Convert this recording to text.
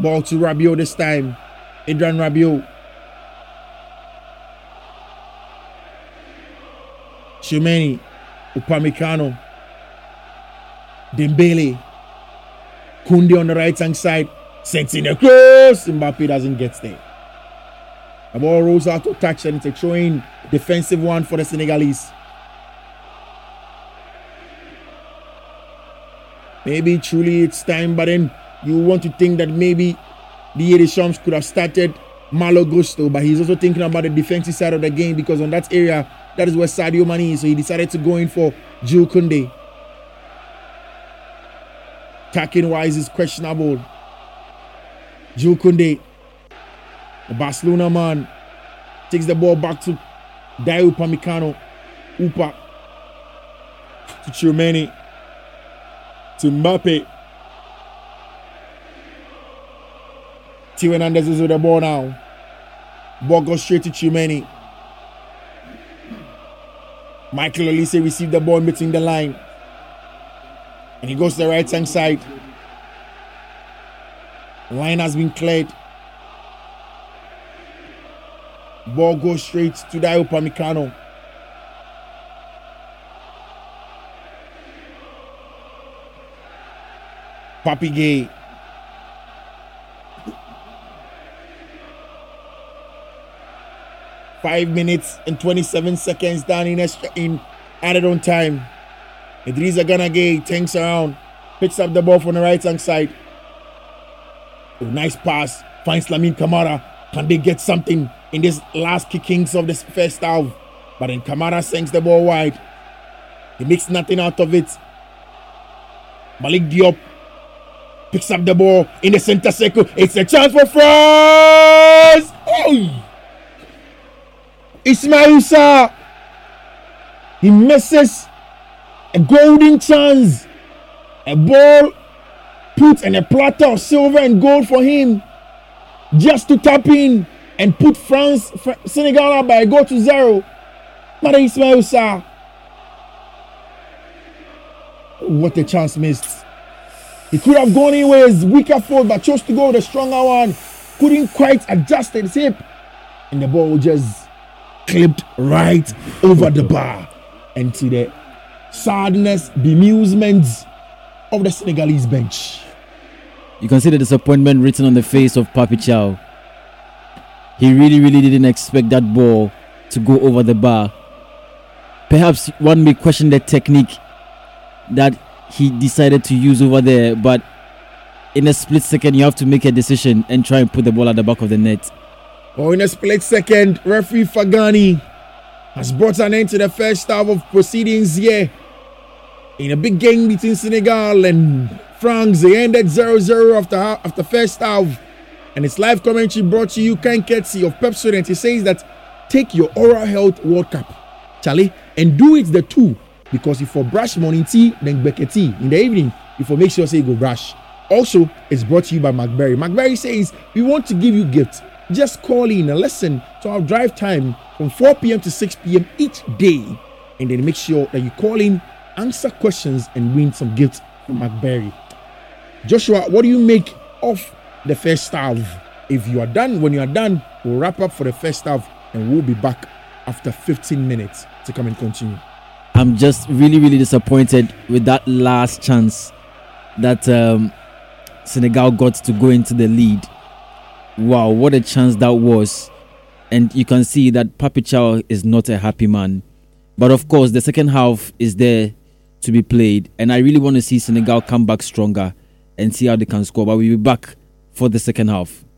Ball to Rabiot this time. Adrien Rabiot. Tchouameni. Upamecano. Dembele. Koundé on the right hand side. Sends in a cross. Mbappe doesn't get there. The ball rolls out to touch and it's a throwing defensive one for the Senegalese. Maybe truly it's time, but then you want to think that maybe Didier Deschamps could have started Malo Gusto, but he's also thinking about the defensive side of the game because on that area, that is where Sadio Mane is. So he decided to go in for Jules Koundé. Attacking wise is questionable. Jules Koundé, the Barcelona man, takes the ball back to Dayot Upamecano. Upa to Tchouameni. To Mbappe. Theo Hernandez is with the ball now. Ball goes straight to Tchouameni. Michael Olise received the ball in between the line. And he goes to the right hand side. The line has been cleared. Ball goes straight to Dayot Upamecano. Papi Gueye. Five minutes and 27 seconds down in added on time. Idrissa Gana Gueye tanks around, picks up the ball from the right hand side. Oh, nice pass, finds Lamine Camara. Can they get something in this last kickings of this first half? But then Camara sends the ball wide. He makes nothing out of it. Malik Diop picks up the ball in the center circle. It's a chance for France. Oh! Ismaïla Sarr. He misses a golden chance. A ball put in a platter of silver and gold for him. Just to tap in and put Senegal up by a goal to 0. But Ismaïla Sarr. What a chance missed. He could have gone in with his weaker foot, but chose to go with a stronger one. Couldn't quite adjust his hip. And the ball just clipped right over the bar. And to the sadness, bemusement of the Senegalese bench. You can see the disappointment written on the face of Papi Thiaw. He really didn't expect that ball to go over the bar. Perhaps one may question the technique that he decided to use over there, but in a split second you have to make a decision and try and put the ball at the back of the net. Oh, in a split second, referee Fagani has brought an end to the first half of proceedings here. In a big game between Senegal and France, they ended 0-0 after first half. And it's live commentary brought to you, kind courtesy of Pepsodent. He says that take your Oral Health World Cup, Charlie, and do it the two. Because if you brush morning tea, then Beckett tea in the evening, if you make sure say you go brush. Also, it's brought to you by McBerry. McBerry says we want to give you gifts. Just call in and listen to our drive time from 4 p.m. to 6 p.m. each day. And then make sure that you call in, answer questions, and win some gifts from McBerry. Joshua, what do you make of the first half? If you are done, when you are done, we'll wrap up for the first half and we'll be back after 15 minutes to come and continue. I'm just really disappointed with that last chance that Senegal got to go into the lead. Wow, what a chance that was. And you can see that Papi Thiaw is not a happy man. But of course, the second half is there to be played. And I really want to see Senegal come back stronger and see how they can score. But we'll be back for the second half.